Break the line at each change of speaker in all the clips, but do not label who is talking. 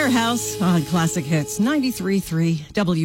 Firehouse on Classic Hits 93.3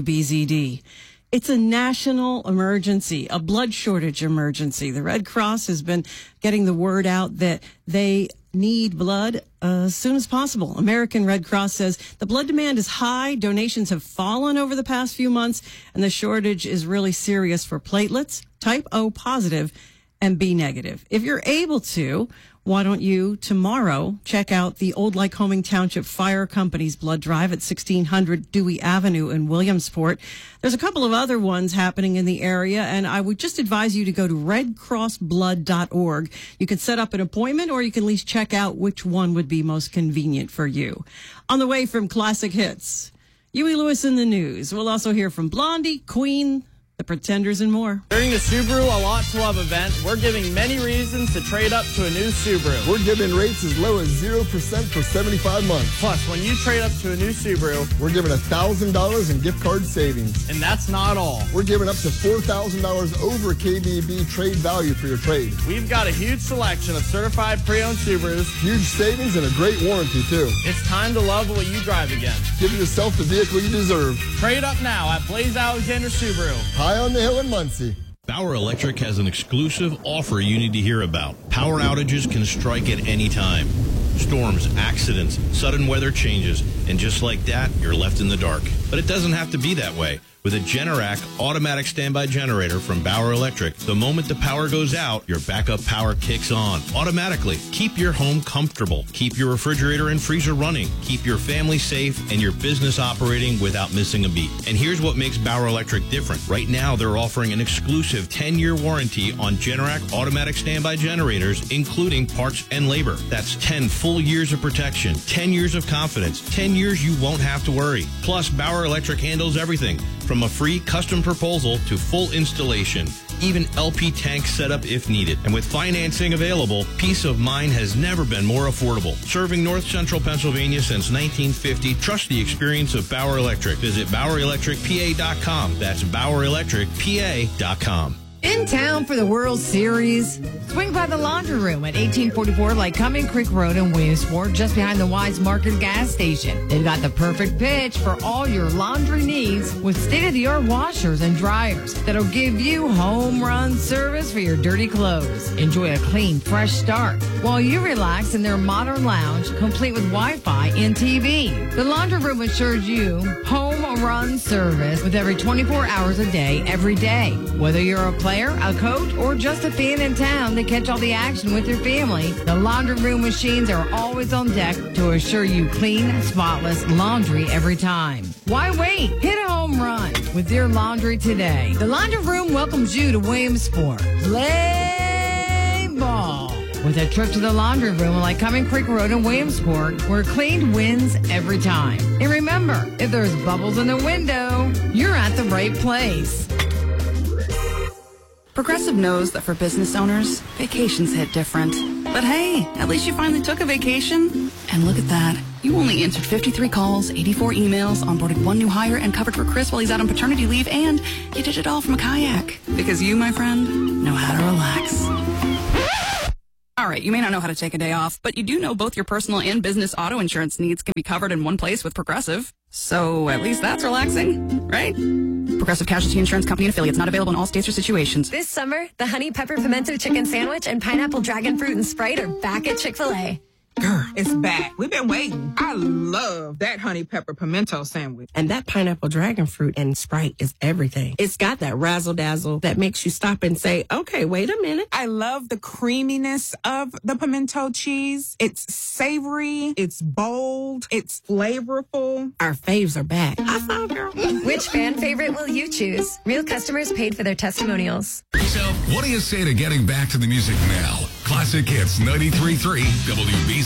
WBZD. It's a national emergency, a blood shortage emergency. The Red Cross has been getting the word out that they need blood as soon as possible. American Red Cross says the blood demand is high, donations have fallen over the past few months, and the shortage is really serious for platelets, type O positive, and B negative. If you're able to, why don't you tomorrow check out the Old Lycoming Township Fire Company's blood drive at 1600 Dewey Avenue in Williamsport. There's a couple of other ones happening in the area, and I would just advise you to go to redcrossblood.org. You can set up an appointment, or you can at least check out which one would be most convenient for you. On the way from Classic Hits, Huey Lewis in the news. We'll also hear from Blondie, Queen, The Pretenders, and more.
During the Subaru A Lot to Love event, we're giving many reasons to trade up to a new Subaru.
We're giving rates as low as 0% for 75 months.
Plus, when you trade up to a new Subaru,
we're giving $1,000 in gift card savings.
And that's not all.
We're giving up to $4,000 over KBB trade value for your trade.
We've got a huge selection of certified pre-owned Subarus.
Huge savings and a great warranty, too.
It's time to love what you drive again.
Give yourself the vehicle you deserve.
Trade up now at Blaze Alexander Subaru.
High on the hill in Muncie.
Bauer Electric has an exclusive offer you need to hear about. Power outages can strike at any time. Storms, accidents, sudden weather changes, and just like that, you're left in the dark. But it doesn't have to be that way. With a Generac automatic standby generator from Bauer Electric, the moment the power goes out, your backup power kicks on automatically. Keep your home comfortable. Keep your refrigerator and freezer running. Keep your family safe and your business operating without missing a beat. And here's what makes Bauer Electric different. Right now, they're offering an exclusive 10-year warranty on Generac automatic standby generators, including parts and labor. That's 10 full years of protection, 10 years of confidence, 10 years you won't have to worry. Plus, Bauer Electric handles everything from a free custom proposal to full installation, even LP tank setup if needed. And with financing available, peace of mind has never been more affordable. Serving North Central Pennsylvania since 1950, trust the experience of Bauer Electric. Visit BauerElectricPA.com. That's BauerElectricPA.com.
In town for the World Series? Swing by the Laundry Room at 1844 Lycoming Creek Road in Williamsport, just behind the Wise Market gas station. They've got the perfect pitch for all your laundry needs with state-of-the-art washers and dryers that'll give you home run service for your dirty clothes. Enjoy a clean, fresh start while you relax in their modern lounge, complete with Wi-Fi and TV. The Laundry Room assures you home run service with every 24 hours a day, every day. Whether you're a player, a coach, or just a fan in town to catch all the action with your family, the Laundry Room machines are always on deck to assure you clean, spotless laundry every time. Why wait? Hit a home run with your laundry today. The Laundry Room welcomes you to Williamsport. Play ball with a trip to the Laundry Room on Lycoming Creek Road in Williamsport, where clean wins every time. And remember, if there's bubbles in the window, you're at the right place.
Progressive knows that for business owners, vacations hit different. But hey, at least you finally took a vacation. And look at that. You only answered 53 calls, 84 emails, onboarded one new hire, and covered for Chris while he's out on paternity leave, and you did it all from a kayak. Because you, my friend, know how to relax. All right, you may not know how to take a day off, but you do know both your personal and business auto insurance needs can be covered in one place with Progressive. So at least that's relaxing, right? Progressive Casualty Insurance Company and affiliates, not available in all states or situations.
This summer, the Honey Pepper Pimento Chicken Sandwich and Pineapple Dragon Fruit and Sprite are back at Chick-fil-A.
Girl, it's back. We've been waiting. I love that honey pepper pimento sandwich.
And that pineapple dragon fruit and Sprite is everything. It's got that razzle dazzle that makes you stop and say, okay, wait a minute.
I love the creaminess of the pimento cheese. It's savory. It's bold. It's flavorful.
Our faves are back. I found her.
Which fan favorite will you choose? Real customers paid for their testimonials.
So, what do you say to getting back to the music now? Classic Hits 93.3 WB.